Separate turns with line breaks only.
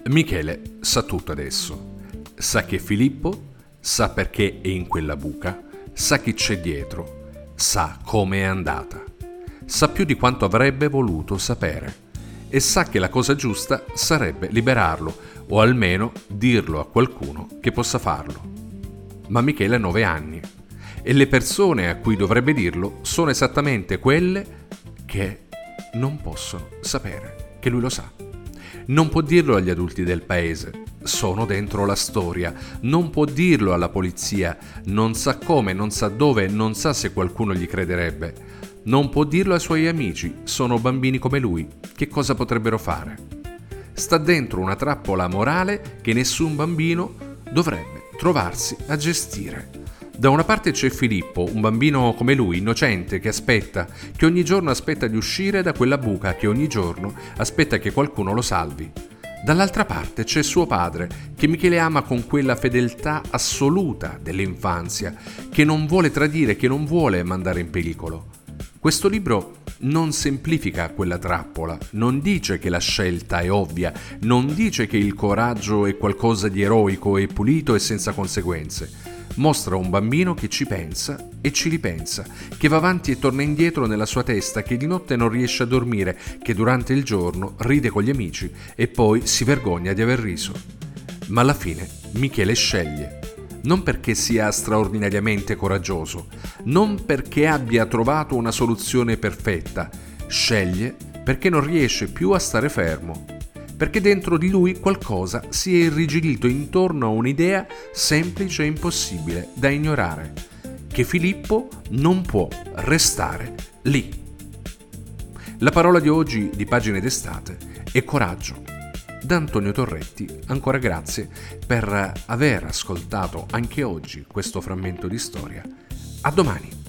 Michele sa tutto adesso. Sa che Filippo, sa perché è in quella buca, sa chi c'è dietro, sa come è andata. Sa più di quanto avrebbe voluto sapere e sa che la cosa giusta sarebbe liberarlo o almeno dirlo a qualcuno che possa farlo. Ma Michele ha 9 anni e le persone a cui dovrebbe dirlo sono esattamente quelle che non possono sapere che lui lo sa. Non può dirlo agli adulti del paese, sono dentro la storia. Non può dirlo alla polizia, non sa come, non sa dove, non sa se qualcuno gli crederebbe. Non può dirlo ai suoi amici, sono bambini come lui, che cosa potrebbero fare? Sta dentro una trappola morale che nessun bambino dovrebbe trovarsi a gestire. Da una parte c'è Filippo, un bambino come lui, innocente, che ogni giorno aspetta di uscire da quella buca, che ogni giorno aspetta che qualcuno lo salvi. Dall'altra parte c'è suo padre, che Michele ama con quella fedeltà assoluta dell'infanzia, che non vuole tradire, che non vuole mandare in pericolo. Questo libro non semplifica quella trappola, non dice che la scelta è ovvia, non dice che il coraggio è qualcosa di eroico e pulito e senza conseguenze. Mostra un bambino che ci pensa e ci ripensa, che va avanti e torna indietro nella sua testa, che di notte non riesce a dormire, che durante il giorno ride con gli amici e poi si vergogna di aver riso. Ma alla fine Michele sceglie. Non perché sia straordinariamente coraggioso, non perché abbia trovato una soluzione perfetta, sceglie perché non riesce più a stare fermo, perché dentro di lui qualcosa si è irrigidito intorno a un'idea semplice e impossibile da ignorare, che Filippo non può restare lì. La parola di oggi di Pagine d'estate è coraggio. Da Antonio Torretti, ancora grazie per aver ascoltato anche oggi questo frammento di storia. A domani!